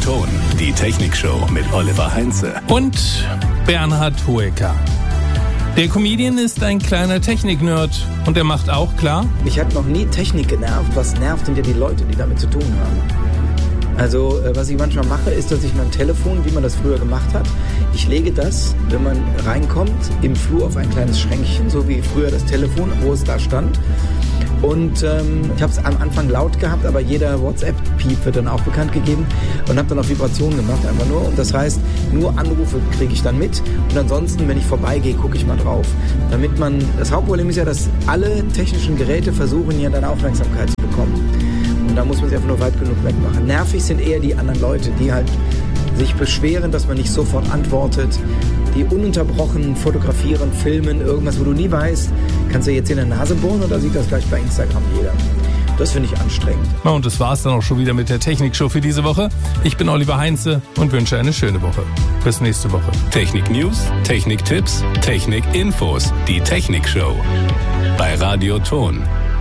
Ton, die Technikshow mit Oliver Heinze und Bernhard Hoeker. Der Comedian ist ein kleiner Technik-Nerd und er macht auch klar: Mich hat noch nie Technik genervt. Was nervt, sind ja die Leute, die damit zu tun haben. Also, was ich manchmal mache, ist, dass ich mein Telefon, wie man das früher gemacht hat, ich lege das, wenn man reinkommt, im Flur auf ein kleines Schränkchen, so wie früher das Telefon, wo es da stand. Und ich habe es am Anfang laut gehabt, aber jeder WhatsApp-Piep wird dann auch bekannt gegeben und habe dann auf Vibration gemacht, einfach nur. Und das heißt, nur Anrufe kriege ich dann mit und ansonsten, wenn ich vorbeigehe, gucke ich mal drauf. Damit man, das Hauptproblem ist ja, dass alle technischen Geräte versuchen, ja deine Aufmerksamkeit zu bekommen. Und da muss man sich einfach nur weit genug wegmachen. Nervig sind eher die anderen Leute, die halt sich beschweren, dass man nicht sofort antwortet, die ununterbrochen fotografieren, filmen, irgendwas, wo du nie weißt, kannst du jetzt in der Nase bohren oder sieht das gleich bei Instagram jeder? Das finde ich anstrengend. Na, und das war's dann auch schon wieder mit der Technikshow für diese Woche. Ich bin Oliver Heinze und wünsche eine schöne Woche. Bis nächste Woche. Technik-News, Technik-Tipps, Technik-Infos, die Technikshow bei Radio Ton.